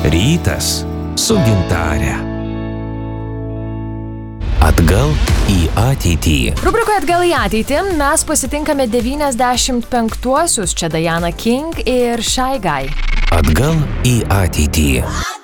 Rytas su Gintare. Atgal į ateitį. Rubrikoje Atgal į ateitį mes pasitinkame 95-uosius. Čia Diana King ir Shy Guy. Atgal į ateitį.